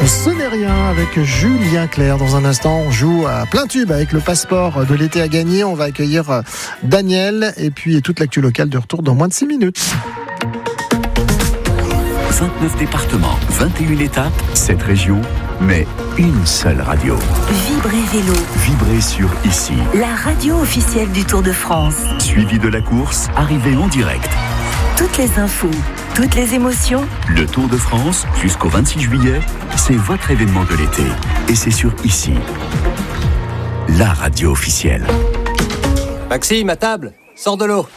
Ce n'est rien avec Julien Clerc. Dans un instant, on joue à plein tube avec le passeport de l'été à gagner. On va accueillir Daniel et puis toute l'actu locale de retour dans moins de 6 minutes. 29 départements, 21 étapes, 7 régions, mais une seule radio. Vibrez Vélo. Vibrez sur ici. La radio officielle du Tour de France. Suivi de la course, arrivée en direct. Toutes les infos, toutes les émotions. Le Tour de France, jusqu'au 26 juillet, c'est votre événement de l'été. Et c'est sur ici. La radio officielle. Maxime, à table, sors de l'eau.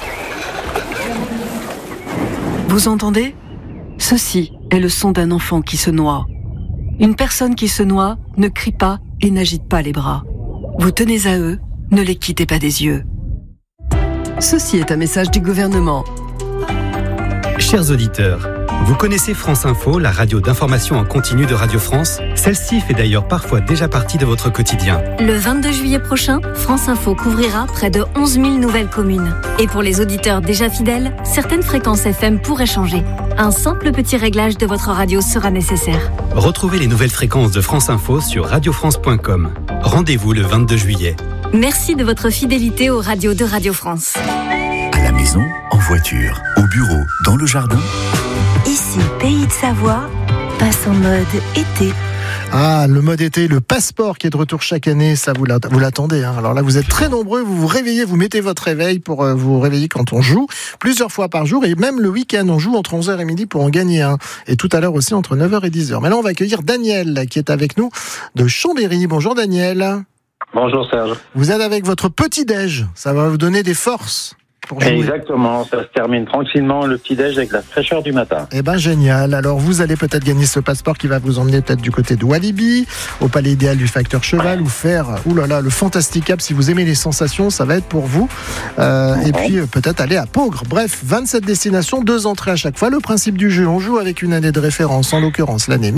Vous entendez ? Ceci est le son d'un enfant qui se noie. Une personne qui se noie ne crie pas et n'agite pas les bras. Vous tenez à eux, ne les quittez pas des yeux. Ceci est un message du gouvernement. Chers auditeurs, vous connaissez France Info, la radio d'information en continu de Radio France ? Celle-ci fait d'ailleurs parfois déjà partie de votre quotidien. Le 22 juillet prochain, France Info couvrira près de 11 000 nouvelles communes. Et pour les auditeurs déjà fidèles, certaines fréquences FM pourraient changer. Un simple petit réglage de votre radio sera nécessaire. Retrouvez les nouvelles fréquences de France Info sur radiofrance.com. Rendez-vous le 22 juillet. Merci de votre fidélité aux radios de Radio France. À la maison, en voiture, au bureau, dans le jardin. Ici, Pays de Savoie, passe en mode été. Ah, le mode été, le passeport qui est de retour chaque année, ça vous l'attendez. Hein. Alors là, vous êtes très nombreux, vous vous réveillez, vous mettez votre réveil pour vous réveiller quand on joue, plusieurs fois par jour, et même le week-end, on joue entre 11h et midi pour en gagner un. Et tout à l'heure aussi, entre 9h et 10h. Mais là, on va accueillir Daniel, qui est avec nous de Chambéry. Bonjour Daniel. Bonjour Serge. Vous êtes avec votre petit-déj, ça va vous donner des forces. Exactement, ça se termine tranquillement le petit-déj avec la fraîcheur du matin. Eh ben génial, alors vous allez peut-être gagner ce passeport qui va vous emmener peut-être du côté de Walibi, au palais idéal du Facteur Cheval, ou faire, le Fantastic Cap, si vous aimez les sensations, ça va être pour vous. Et puis peut-être aller à Peaugres. Bref, 27 destinations, 2 entrées à chaque fois. Le principe du jeu, on joue avec une année de référence, en l'occurrence l'année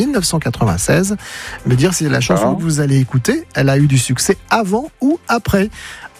1996. Me dire si la chanson que vous allez écouter, elle a eu du succès avant ou après.